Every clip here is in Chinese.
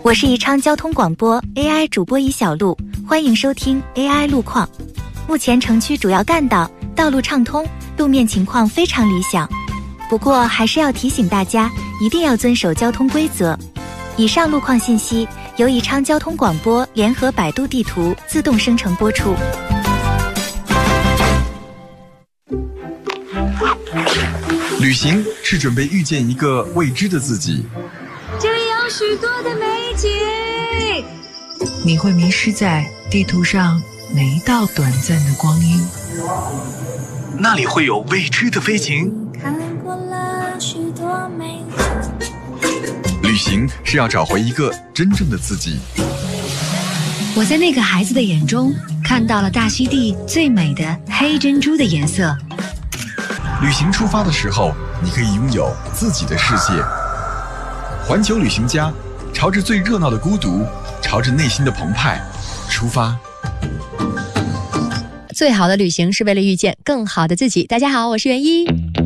我是宜昌交通广播 AI 主播宜小璐，欢迎收听 AI 路况。目前城区主要干道道路畅通，路面情况非常理想。不过还是要提醒大家，一定要遵守交通规则。以上路况信息由宜昌交通广播联合百度地图自动生成播出。 旅行是准备遇见一个未知的自己， 这里有许多的美景， 你会迷失在地图上每一道短暂的光阴， 那里会有未知的飞行。 看过了许多美景， 旅行是要找回一个真正的自己。 我在那个孩子的眼中看到了大溪地最美的黑珍珠的颜色。 旅行出发的时候，你可以拥有自己的世界。环球旅行家，朝着最热闹的孤独，朝着内心的澎湃出发。 最好的旅行是为了遇见更好的自己。大家好，我是袁一。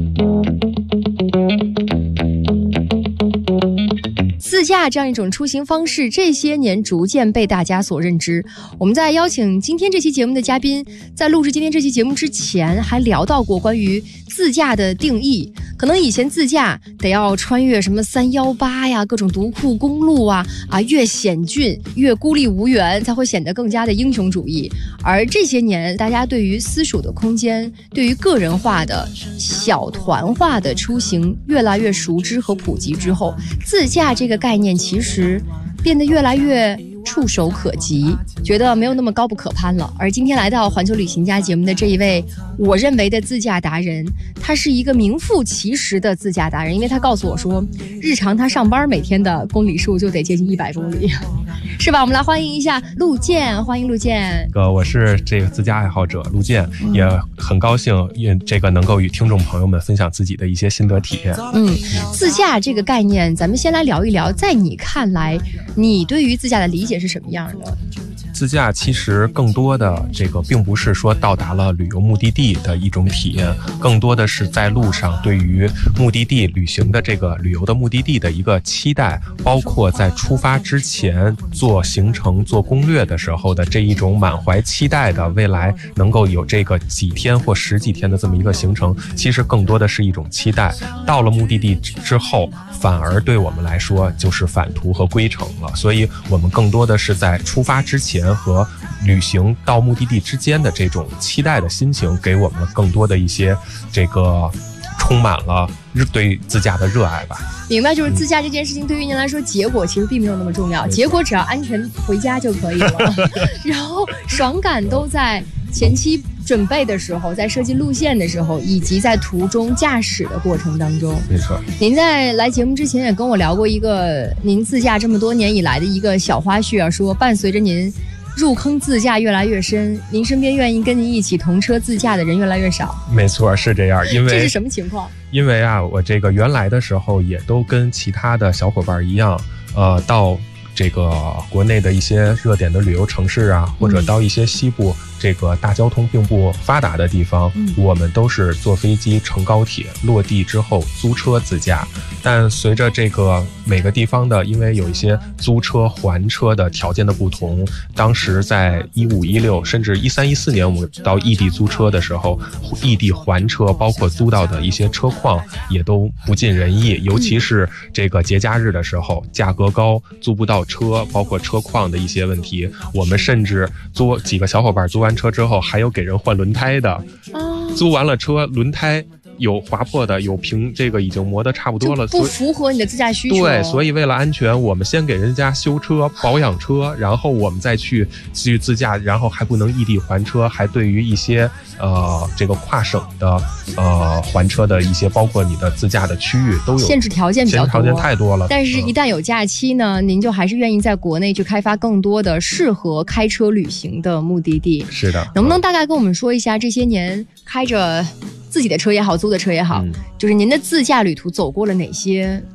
自驾这样一种出行方式，这些年逐渐被大家所认知。我们在邀请今天这期节目的嘉宾，在录制今天这期节目之前，还聊到过关于自驾的定义。可能以前自驾得要穿越什么318呀，各种独库公路啊，越险峻越孤立无援，才会显得更加的英雄主义。而这些年，大家对于私属的空间，对于个人化的小团化的出行越来越熟知和普及之后，自驾这个概念其实变得越来越触手可及，觉得没有那么高不可攀了。而今天来到环球旅行家节目的这一位我认为的自驾达人，他是一个名副其实的自驾达人，因为他告诉我说，日常他上班每天的公里数就得接近100公里，是吧？我们来欢迎一下陆健，欢迎陆健。 我是这个自驾爱好者陆健，也很高兴这个能够与听众朋友们分享自己的一些心得体验。 自驾这个概念，咱们先来聊一聊，在你看来，你对于自驾的理解是什么样的？ 自驾其实更多的这个并不是说到达了旅游目的地的一种体验，更多的是在路上对于目的地旅行的这个旅游的目的地的一个期待，包括在出发之前做行程做攻略的时候的这一种满怀期待的未来能够有这个几天或10几天的这么一个行程，其实更多的是一种期待。到了目的地之后，反而对我们来说就是返途和归程了，所以我们更多的是在出发之前和旅行到目的地之间的这种期待的心情，给我们了更多的一些这个充满了对自驾的热爱吧。 明白，就是自驾这件事情对于您来说，结果其实并没有那么重要，结果只要安全回家就可以了。然后爽感都在前期准备的时候，在设计路线的时候，以及在途中驾驶的过程当中。 没错。 您在来节目之前也跟我聊过一个您自驾这么多年以来的一个小花絮啊，说伴随着您入坑自驾越来越深，您身边愿意跟您一起同车自驾的人越来越少。 没错，是这样。因为这是什么情况？ 因为我这个原来的时候也都跟其他的小伙伴一样，到这个国内的一些热点的旅游城市啊，或者到一些西部这个大交通并不发达的地方，我们都是坐飞机乘高铁，落地之后租车自驾。但随着这个每个地方的，因为有一些租车还车的条件的不同，当时在15、16甚至13、14年我们到异地租车的时候，异地还车包括租到的一些车况也都不尽人意，尤其是这个节假日的时候，价格高，租不到车，包括车况的一些问题，我们甚至几个小伙伴租完车之后还有给人换轮胎的，租完了车轮胎有划破的，有这个已经磨得差不多了， 不符合你的自驾需求。 对，所以为了安全，我们先给人家修车保养车，然后我们再去自驾，然后还不能异地还车，还对于一些这个跨省的还车的一些，包括你的自驾的区域都有限制条件比较多， 限制条件太多了。 但是一旦有假期呢，您就还是愿意在国内去开发更多的适合开车旅行的目的地。 是的。 能不能大概跟我们说一下这些年开着自己的车也好，租的车也好，就是您的自驾旅途走过了哪些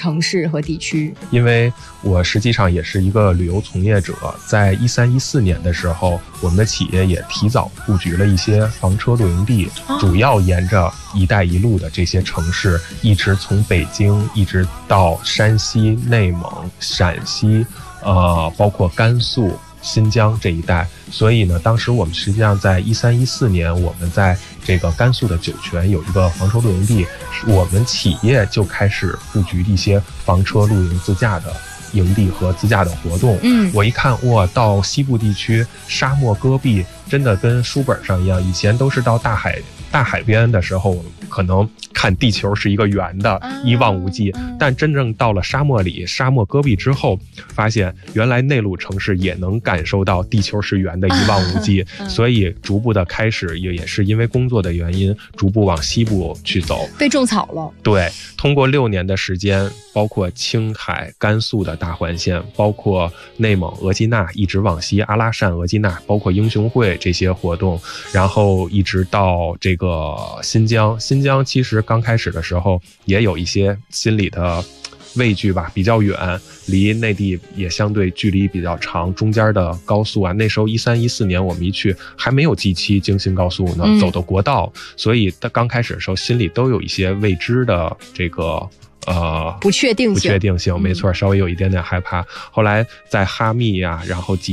城市和地区？ 因为我实际上也是一个旅游从业者，在13、14年的时候，我们的企业也提早布局了一些房车露营地，主要沿着“一带一路”的这些城市，一直从北京一直到山西、内蒙、陕西，包括甘肃、新疆这一带。所以呢，当时我们实际上在13、14年，我们在这个甘肃的酒泉有一个房车露营地，我们企业就开始布局一些房车露营自驾的营地和自驾的活动。我一看，哇，到西部地区沙漠戈壁，真的跟书本上一样。以前都是到大海边的时候，可能看地球是一个圆的，一望无际。但真正到了沙漠里、沙漠戈壁之后，发现原来内陆城市也能感受到地球是圆的，一望无际。所以逐步的开始，也是因为工作的原因，逐步往西部去走， 被种草了。 对，通过6年的时间，包括青海、甘肃的大环线，包括内蒙额济纳，一直往西阿拉善、额济纳，包括英雄会这些活动，然后一直到这个新疆。新疆其实刚开始的时候也有一些心理的畏惧吧，比较远，离内地也相对距离比较长，中间的高速啊，那时候13、14年我们一去还没有 G7 京新高速呢，走的国道，所以刚开始的时候心里都有一些未知的这个不确定性，没错，稍微有一点点害怕。后来在哈密呀，然后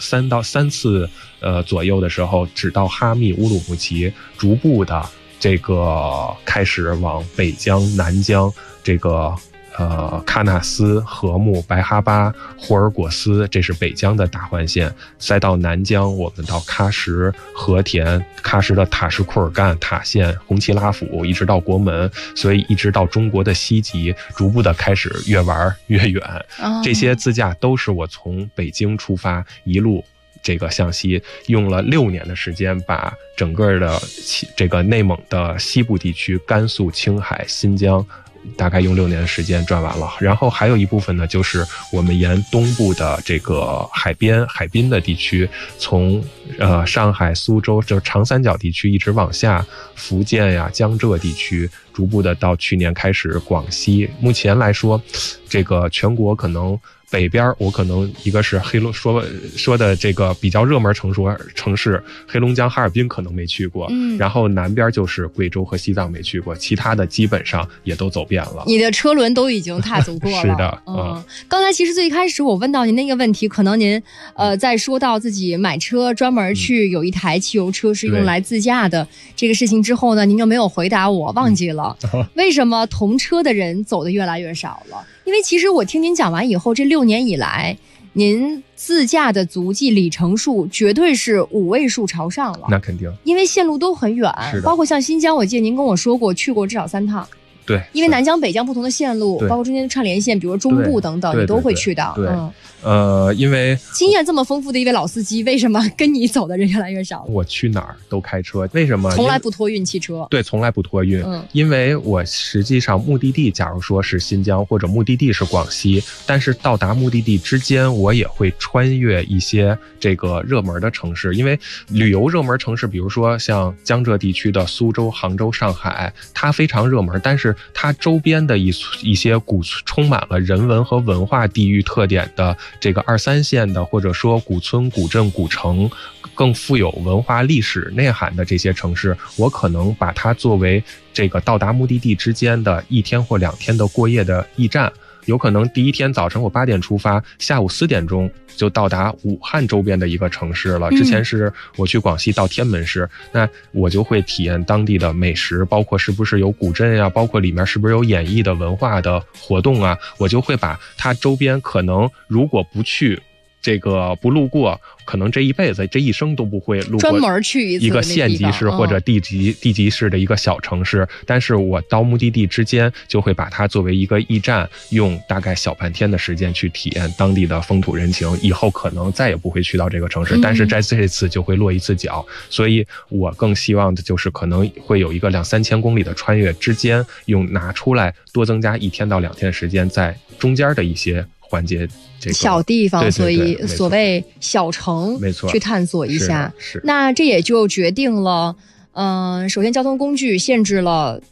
3次左右的时候，只到哈密、乌鲁木齐，逐步的这个开始往北疆、南疆这个喀纳斯、禾木、白哈巴、霍尔果斯，这是北疆的大环线。再到南疆，我们到喀什、和田，喀什的塔什库尔干、塔县、红旗拉甫，一直到国门，所以一直到中国的西极，逐步的开始越玩越远。这些自驾都是我从北京出发，一路这个向西，用了6年的时间，把整个的这个内蒙的西部地区、甘肃、青海、新疆，大概用6年的时间转完了。然后还有一部分呢，就是我们沿东部的这个海滨的地区，从上海、苏州，就长三角地区一直往下，福建呀、江浙地区，逐步的到去年开始广西。目前来说，这个全国可能北边我可能一个是黑龙说的这个比较热门城市黑龙江哈尔滨可能没去过，然后南边就是贵州和西藏没去过，其他的基本上也都走遍了。 你的车轮都已经踏足过了。 是的， 刚才其实最开始我问到您那个问题，可能您在说到自己买车专门去有一台汽油车是用来自驾的这个事情之后呢，您就没有回答我，忘记了为什么同车的人走的越来越少了？因为其实我听您讲完以后，这6年以来，您自驾的足迹里程数绝对是5位数朝上了。 那肯定， 因为线路都很远，包括像新疆，我记得您跟我说过去过至少3趟。 对， 因为南疆、北疆不同的线路，包括中间的串联线，比如中部等等，你都会去到。 因为经验这么丰富的一位老司机，为什么跟你走的人越来越少了？ 我去哪儿都开车，为什么？ 从来不托运汽车。 对，从来不托运。因为我实际上目的地，假如说是新疆或者目的地是广西，但是到达目的地之间，我也会穿越一些这个热门的城市。因为旅游热门城市，比如说像江浙地区的苏州、杭州、上海，它非常热门，但是它周边的一些充满了人文和文化地域特点的这个2、3线的，或者说古村、古镇、古城，更富有文化历史内涵的这些城市，我可能把它作为这个到达目的地之间的1天或2天的过夜的驿站。有可能第一天早晨我8点出发，下午4点钟就到达武汉周边的一个城市了。之前是我去广西到天门市，那我就会体验当地的美食，包括是不是有古镇啊，包括里面是不是有演艺的文化的活动啊，我就会把它周边可能如果不去这个不路过，可能这一辈子这一生都不会路过专门去一个县级市或者地级市的一个小城市，但是我到目的地之间就会把它作为一个驿站，用大概小半天的时间去体验当地的风土人情，以后可能再也不会去到这个城市，但是在这次就会落一次脚。所以我更希望的就是可能会有一个2、3千公里的穿越之间，用拿出来多增加1天到2天的时间，在中间的一些环节这个小地方， 对， 所以所谓小城， 没错， 去探索一下。 是那这也就决定了，首先交通工具限制了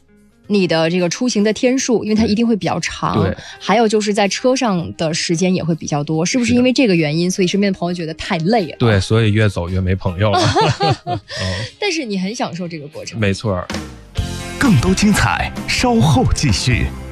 你的这个出行的天数，因为它一定会比较长。 对， 还有就是在车上的时间也会比较多，是不是因为这个原因，所以身边的朋友觉得太累了？ 对，所以越走越没朋友了。 但是你很享受这个过程。 没错。 更多精彩，稍后继续。